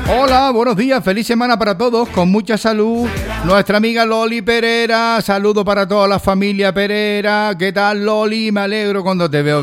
Hola, buenos días, feliz semana para todos, con mucha salud. Nuestra amiga Loli Pereira, saludo para toda la familia Pereira. ¿Qué tal, Loli? Me alegro cuando te veo